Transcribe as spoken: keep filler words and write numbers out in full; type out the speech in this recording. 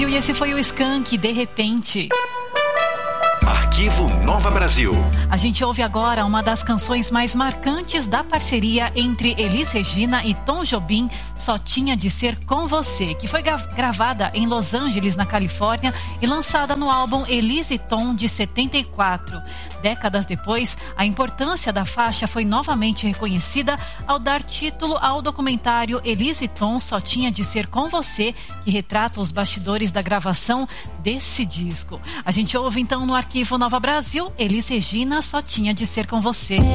E esse foi o Skank, De Repente. Arquivo Nova Brasil. A gente ouve agora uma das canções mais marcantes da parceria entre Elis Regina e Tom Jobim, Só Tinha de Ser Com Você, que foi gravada em Los Angeles, na Califórnia, e lançada no álbum Elis e Tom de setenta e quatro. Décadas depois, a importância da faixa foi novamente reconhecida ao dar título ao documentário Elis e Tom, Só Tinha de Ser Com Você, que retrata os bastidores da gravação desse disco. A gente ouve então no Arquivo Nova Brasil, Elis Regina, Só Tinha de Ser Com Você.